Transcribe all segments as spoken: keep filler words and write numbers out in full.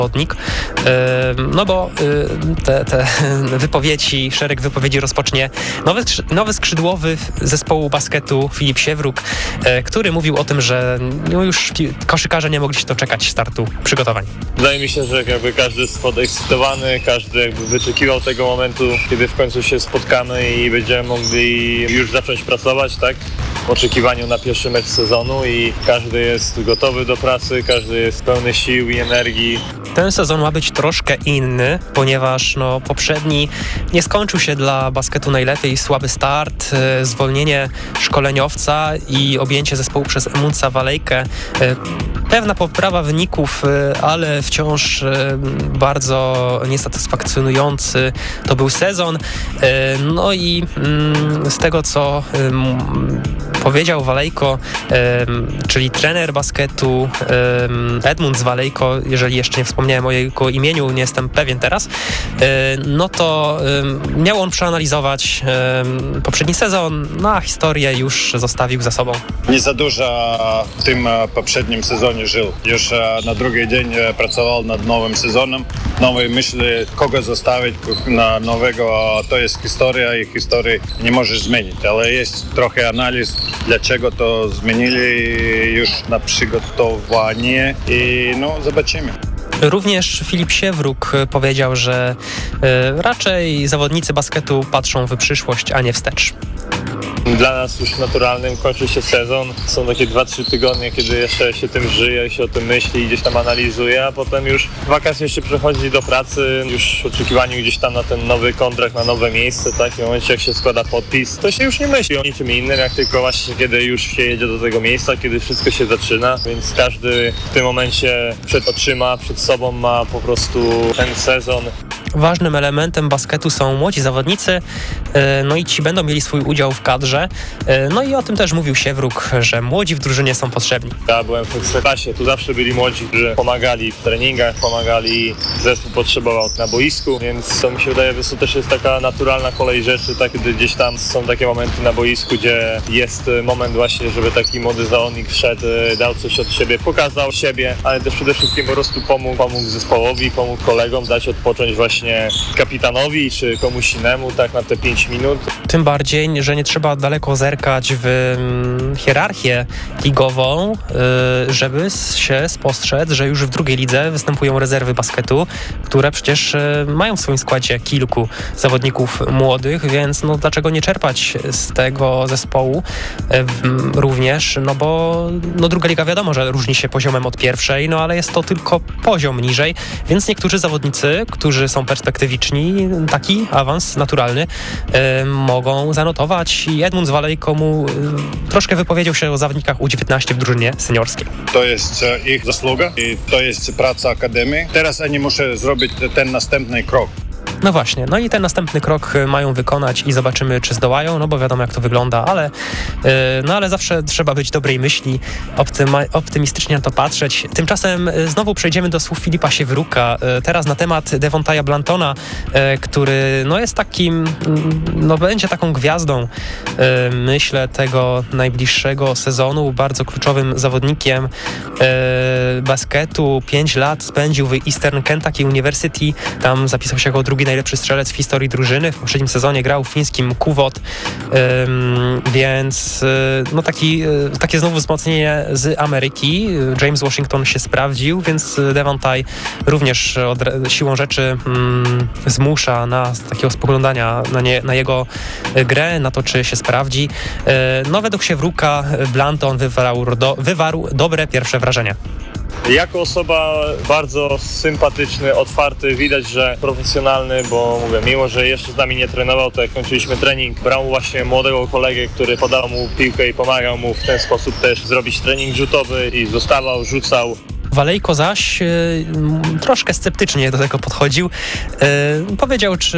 zawodnik, no bo te, te wypowiedzi, szereg wypowiedzi rozpocznie nowy, nowy skrzydłowy zespołu basketu Filip Siewruk, który mówił o tym, że no już koszykarze nie mogli się doczekać startu przygotowań. Wydaje mi się, że jakby każdy jest podekscytowany, każdy jakby wyczekiwał tego momentu, kiedy w końcu się spotkamy i będziemy mogli już zacząć pracować, tak? W oczekiwaniu na pierwszy mecz sezonu i każdy jest gotowy do pracy, każdy jest pełny sił i energii. Ten sezon ma być troszkę inny, ponieważ no, poprzedni nie skończył się dla basketu najlepiej. Słaby start, e, zwolnienie szkoleniowca i objęcie zespołu przez Edmundsa Walejkę. E, pewna poprawa wyników, e, ale wciąż e, bardzo niesatysfakcjonujący to był sezon. E, no i mm, z tego, co e, powiedział Walejko, e, czyli trener basketu e, Edmunds Walejko, jeżeli jeszcze nie wspomniałem o jego imieniu, nie jestem pewien teraz, no to miał on przeanalizować poprzedni sezon, no a historię już zostawił za sobą. Nie za dużo w tym poprzednim sezonie żył. Już na drugi dzień pracował nad nowym sezonem. Nowe myśli, kogo zostawić na nowego, to jest historia i historii nie możesz zmienić, ale jest trochę analiz, dlaczego to zmienili już na przygotowanie i no zobaczymy. Również Filip Siewruk powiedział, że y, raczej zawodnicy basketu patrzą w przyszłość, a nie wstecz. Dla nas już naturalnym kończy się sezon. Są takie dwa trzy tygodnie, kiedy jeszcze się tym żyje, się o tym myśli i gdzieś tam analizuje, a potem już w wakacje się przechodzi do pracy, już w oczekiwaniu gdzieś tam na ten nowy kontrakt, na nowe miejsce, tak? W momencie jak się składa podpis, to się już nie myśli o niczym innym, jak tylko właśnie kiedy już się jedzie do tego miejsca, kiedy wszystko się zaczyna, więc każdy w tym momencie przed oczyma, przed sobą ma po prostu ten sezon. Ważnym elementem basketu są młodzi zawodnicy, no i ci będą mieli swój udział w kadrze. No i o tym też mówił Siewruk, że młodzi w drużynie są potrzebni. Ja byłem w Ekstraklasie, tu zawsze byli młodzi, którzy pomagali w treningach, pomagali, zespół potrzebował na boisku, więc to mi się wydaje, że to też jest taka naturalna kolej rzeczy, tak, kiedy gdzieś tam są takie momenty na boisku, gdzie jest moment właśnie, żeby taki młody zawodnik wszedł, dał coś od siebie, pokazał siebie, ale też przede wszystkim po prostu pomógł, pomógł zespołowi, pomógł kolegom, dać odpocząć właśnie kapitanowi czy komuś innemu tak na te pięć minut. Tym bardziej, że nie trzeba daleko zerkać w hierarchię ligową, żeby się spostrzec, że już w drugiej lidze występują rezerwy basketu, które przecież mają w swoim składzie kilku zawodników młodych, więc no dlaczego nie czerpać z tego zespołu również, no bo no druga liga wiadomo, że różni się poziomem od pierwszej, no ale jest to tylko poziom niżej, więc niektórzy zawodnicy, którzy są perspektywiczni, taki awans naturalny y, mogą zanotować i Edmunds Walejko mu y, troszkę wypowiedział się o zawodnikach U dziewiętnaście w drużynie seniorskiej. To jest ich zasługa i to jest praca Akademii. Teraz oni muszą zrobić ten następny krok. No właśnie, no i ten następny krok mają wykonać i zobaczymy, czy zdołają, no bo wiadomo, jak to wygląda, ale yy, no ale zawsze trzeba być dobrej myśli, optyma, optymistycznie na to patrzeć. Tymczasem yy, znowu przejdziemy do słów Filipa Siewruka, yy, teraz na temat Devontaja Blantona, yy, który no jest takim, yy, no będzie taką gwiazdą, yy, myślę, tego najbliższego sezonu, bardzo kluczowym zawodnikiem yy, basketu. Pięć lat spędził w Eastern Kentucky University, tam zapisał się jako drugi najlepszy strzelec w historii drużyny. W poprzednim sezonie grał w fińskim Kuwot, ym, więc y, no taki, y, takie znowu wzmocnienie z Ameryki. James Washington się sprawdził, więc Devontaj również od, siłą rzeczy ym, zmusza na takiego spoglądania na, nie, na jego grę, na to, czy się sprawdzi. Y, no według Siewruka Blanton wywarł, do, wywarł dobre pierwsze wrażenie. Jako osoba bardzo sympatyczny, otwarty, widać, że profesjonalny, bo mówię, mimo że jeszcze z nami nie trenował, to jak kończyliśmy trening, brał właśnie młodego kolegę, który podał mu piłkę i pomagał mu w ten sposób też zrobić trening rzutowy i zostawał, rzucał. Walejko zaś y, troszkę sceptycznie do tego podchodził. Y, powiedział, czy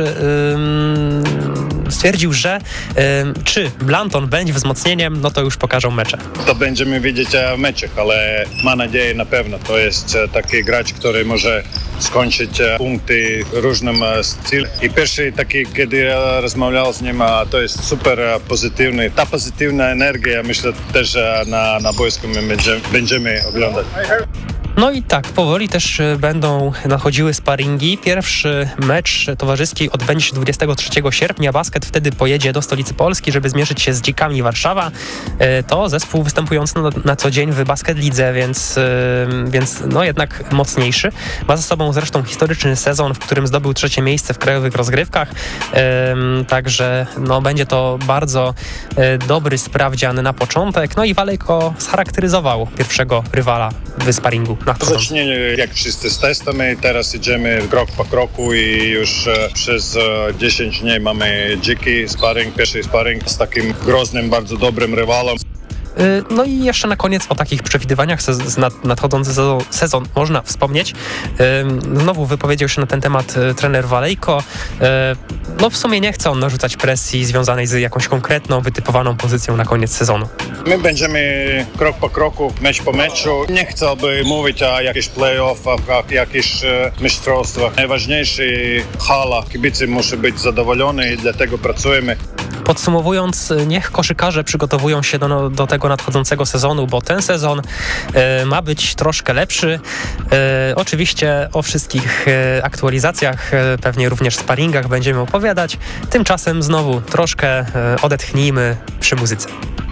y, stwierdził, że y, czy Blanton będzie wzmocnieniem, no to już pokażą mecze. To będziemy widzieć w meczach, ale mam nadzieję na pewno. To jest taki gracz, który może skończyć punkty różnym stylem. I pierwszy taki, kiedy rozmawiał z nim, to jest super pozytywny. Ta pozytywna energia, myślę, też na, na boisku my będziemy, będziemy oglądać. No i tak, powoli też y, będą nachodziły sparingi. Pierwszy mecz towarzyski odbędzie się dwudziestego trzeciego sierpnia. Basket wtedy pojedzie do stolicy Polski, żeby zmierzyć się z Dzikami Warszawa. Y, to zespół występujący na, na co dzień w Basket Lidze, więc, y, więc no jednak mocniejszy. Ma za sobą zresztą historyczny sezon, w którym zdobył trzecie miejsce w krajowych rozgrywkach. Y, także no, będzie to bardzo y, dobry sprawdzian na początek. No i Walejko scharakteryzował pierwszego rywala w sparingu. Zaczniemy jak wszyscy z testami, teraz idziemy krok po kroku i już e, przez e, dziesięć dni mamy dziki sparring, pierwszy sparring z takim groznym, bardzo dobrym rywalem. No i jeszcze na koniec o takich przewidywaniach z nad, nadchodzący sezon, sezon można wspomnieć. Znowu wypowiedział się na ten temat trener Walejko. No w sumie nie chce on narzucać presji związanej z jakąś konkretną, wytypowaną pozycją na koniec sezonu. My będziemy krok po kroku, mecz po meczu. Nie chcę, aby mówić o jakichś play-offach, o jakichś mistrzostwach. Najważniejszy hala, kibice muszą być zadowoleni i dlatego pracujemy. Podsumowując, niech koszykarze przygotowują się do, do tego nadchodzącego sezonu, bo ten sezon e, ma być troszkę lepszy. E, oczywiście o wszystkich e, aktualizacjach, e, pewnie również sparingach będziemy opowiadać. Tymczasem znowu troszkę e, odetchnijmy przy muzyce.